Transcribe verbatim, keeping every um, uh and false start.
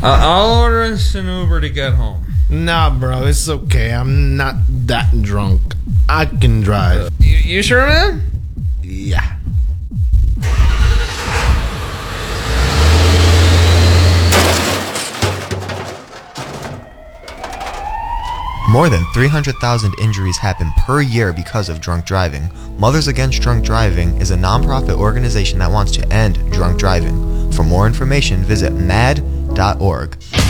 Uh, I'll order us an Uber to get home. Nah, bro, it's okay. I'm not that drunk. I can drive. You, you sure, man? Yeah. More than three hundred thousand injuries happen per year because of drunk driving. Mothers Against Drunk Driving is a nonprofit organization that wants to end drunk driving. For more information, visit mad dot org.